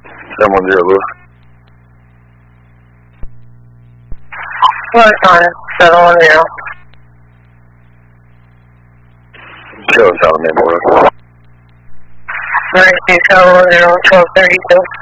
710 Lewis. Lewis on 710. Kill us out of neighborhood. Emergency 710, 1232.